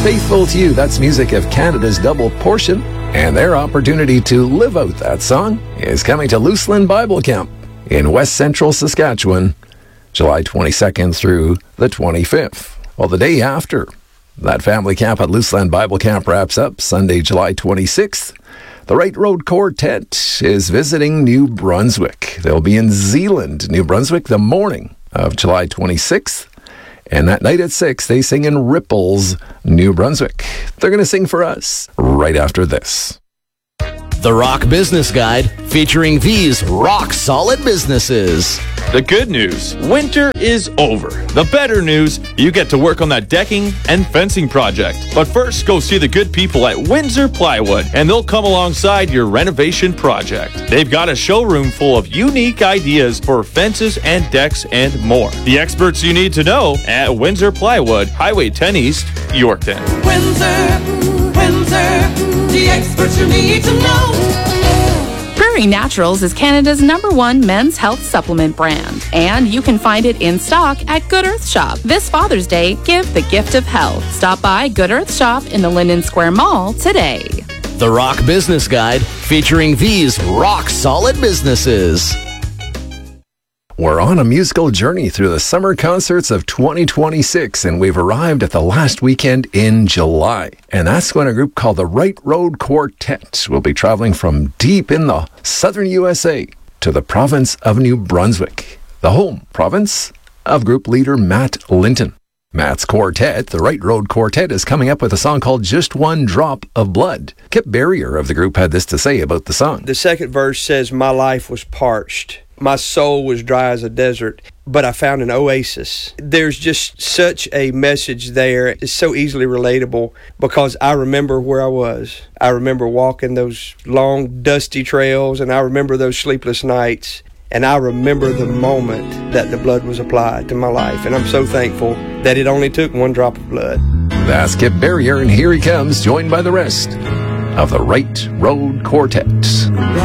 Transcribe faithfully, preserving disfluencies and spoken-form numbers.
Faithful to You, that's music of Canada's Double Portion. And their opportunity to live out that song is coming to Luseland Bible Camp in West Central Saskatchewan, July twenty-second through the twenty-fifth. Well, the day after that family camp at Luseland Bible Camp wraps up, Sunday, July twenty-sixth, the Right Road Quartet is visiting New Brunswick. They'll be in Zeeland, New Brunswick, the morning of July twenty-sixth. And that night at six, they sing in Ripples, New Brunswick. They're going to sing for us right after this. The Rock Business Guide, featuring these rock-solid businesses. The good news, winter is over. The better news, you get to work on that decking and fencing project. But first, go see the good people at Windsor Plywood, and they'll come alongside your renovation project. They've got a showroom full of unique ideas for fences and decks and more. The experts you need to know at Windsor Plywood, Highway ten East, Yorkton. Windsor, Windsor, the experts you need to know. Prairie Naturals is Canada's number one men's health supplement brand, and you can find it in stock at Good Earth Shop. This Father's Day, give the gift of health. Stop by Good Earth Shop in the Linden Square Mall today. The Rock Business Guide, featuring these rock-solid businesses. We're on a musical journey through the summer concerts of twenty twenty-six, and we've arrived at the last weekend in July. And that's when a group called the Right Road Quartet will be traveling from deep in the southern U S A to the province of New Brunswick, the home province of group leader Matt Linton. Matt's quartet, the Right Road Quartet, is coming up with a song called Just One Drop of Blood. Kip Barrier of the group had this to say about the song. The second verse says, "My life was parched. My soul was dry as a desert, but I found an oasis." There's just such a message there. It's so easily relatable because I remember where I was. I remember walking those long, dusty trails, and I remember those sleepless nights. And I remember the moment that the blood was applied to my life. And I'm so thankful that it only took one drop of blood. That's Kip Barrier, and here he comes, joined by the rest of the Right Road Quartet.